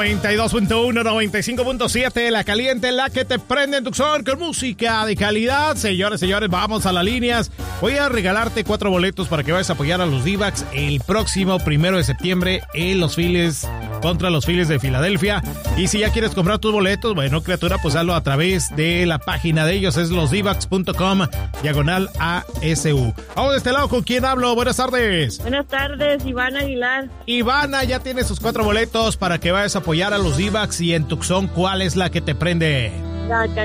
92.1, 95.7, la caliente, la que te prende en Tucson con música de calidad. Señores, vamos a las líneas. Voy a regalarte 4 boletos para que vayas a apoyar a los D-backs el próximo 1 de septiembre en los Phillies contra los Phillies de Filadelfia. Y si ya quieres comprar tus boletos, bueno, criatura, pues hazlo a través de la página de ellos, es losdbacks.com/ASU. Vamos de este lado, ¿con quién hablo? Buenas tardes. Buenas tardes, Ivana Aguilar. Ivana, ya tiene sus 4 boletos para que vayas a apoyar a los D-backs y en Tucson, ¿cuál es la que te prende? La